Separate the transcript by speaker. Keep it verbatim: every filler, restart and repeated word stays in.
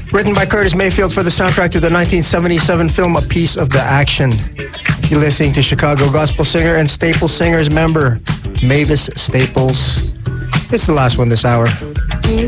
Speaker 1: Written by Curtis Mayfield for the soundtrack to the nineteen seventy-seven film A Piece of the Action. You're listening to Chicago gospel singer and Staple Singers member, Mavis Staples. It's the last one this hour.